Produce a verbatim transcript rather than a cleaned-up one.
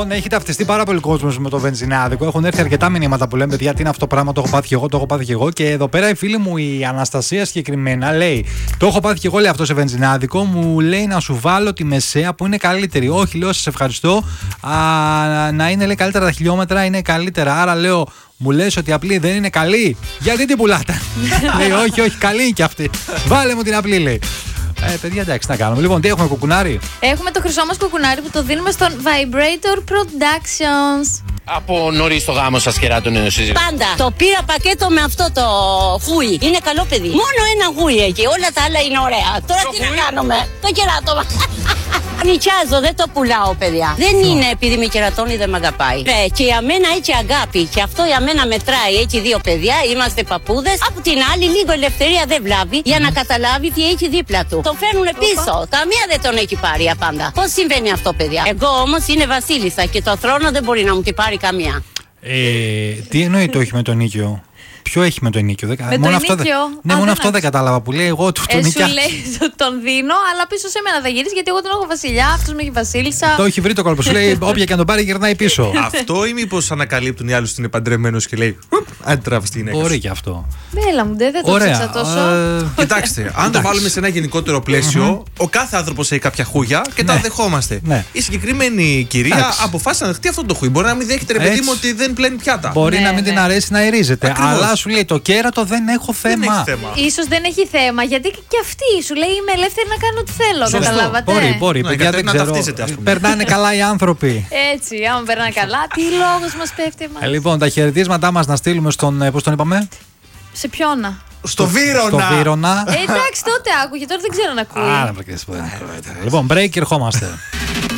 Λοιπόν, έχει ταυτιστεί πάρα πολύ κόσμο με το βενζινάδικο. Έχουν έρθει αρκετά μηνύματα που λένε: παιδιά, τι είναι αυτό το πράγμα, το έχω πάθει και εγώ, το έχω πάθει και εγώ. Και εδώ πέρα η φίλη μου η Αναστασία συγκεκριμένα λέει: το έχω πάθει και εγώ, λέει, αυτό σε βενζινάδικο. Μου λέει να σου βάλω τη μεσαία που είναι καλύτερη. Όχι, λέω, σας ευχαριστώ. Α, να είναι, λέει, καλύτερα τα χιλιόμετρα, είναι καλύτερα. Άρα λέω: μου λες ότι η απλή δεν είναι καλή. Γιατί την πουλάτε? Λέει: όχι, όχι, καλή είναι και αυτή. Βάλε μου την απλή, λέει. Ε, παιδιά, εντάξει, να κάνουμε. Λοιπόν, τι έχουμε, κουκουνάρι? Έχουμε το χρυσό μας κουκουνάρι που το δίνουμε στον Vibrator Productions. Από νωρίς το γάμο σας κερά τον νέο σύζυγο? Πάντα. Το πήρα πακέτο με αυτό το χούι. Είναι καλό παιδί. Μόνο ένα χούι εκεί. Όλα τα άλλα είναι ωραία. Τώρα το τι χούι? Να κάνουμε? Το κεράτο. Νοικιάζω, δεν το πουλάω, παιδιά. Δεν είναι επειδή με κερατώνει, δεν με αγαπάει. Ναι, και για μένα έχει αγάπη. Και αυτό για μένα μετράει. Έχει δύο παιδιά, είμαστε παππούδες. Από την άλλη, λίγο ελευθερία δεν βλάβει για να καταλάβει τι έχει δίπλα του. Το φέρνουν πίσω. Καμία δεν τον έχει πάρει απάντα. Πώς συμβαίνει αυτό, παιδιά? Εγώ όμως είναι βασίλισσα και το θρόνο δεν μπορεί να μου την πάρει καμία. Ε, τι εννοεί το έχει με τον Νίκιο? Ποιο έχει με το ενίκιο? Με μόνο το αυτό, ενίκιο. ναι, Α, μόνο δεν αυτό δεν κατάλαβα που λέει. Εγώ του τον ε, νοικιά. σου λέει τον δίνω, αλλά πίσω σε μένα θα γυρίσει γιατί εγώ τον έχω βασιλιά, αυτό με έχει βασίλισσα. Το έχει βρει το κόλπο. Σου λέει: όποια και αν τον πάρει, γυρνάει πίσω. Αυτό ή μήπως ανακαλύπτουν οι άλλοι ότι είναι παντρεμένος και λέει: αν τράβει τη γυναίκα. Μπορεί και αυτό. Μπέλα μου, δεν το ψάξα τόσο. Ε, Κοιτάξτε, αν το βάλουμε σε ένα γενικότερο πλαίσιο, ο κάθε άνθρωπος έχει κάποια χούγια και τα δεχόμαστε. Ναι. Η συγκεκριμένη κυρία Εντάξει. αποφάσισε να δεχτεί αυτό το χούι. Μπορεί να μην δέχεται, ρε παιδί μου, ότι δεν πλένει πιάτα. Μπορεί Ναι, να μην ναι. την αρέσει να ερίζεται. Ακριβώς. Αλλά σου λέει: το κέρατο δεν έχω Δεν θέμα. έχει θέμα. Ίσως δεν έχει θέμα, γιατί και αυτή σου λέει είμαι ελεύθερη να κάνω ό,τι θέλω. Σωστό. Καταλάβατε? Μπορεί, μπορεί. Ναι, Παιδιά, γιατί δεν να ξέρω. ταυτίζεται, ας πούμε. Περνάνε καλά οι άνθρωποι. Έτσι, άμα περνάνε καλά, τι λόγος μας πέφτει εμάς. Ε, λοιπόν, τα χαιρετίσματά μας να στείλουμε στον. ε, Πώς τον είπαμε? Σε ποιόνα? Στο Βύρωνα! Στο Βύρωνα. Ε, εντάξει, τότε άκουγε, τώρα δεν ξέρω να ακούει. Άρα, βρε, και δεν ακούει. Λοιπόν, break και ερχόμαστε.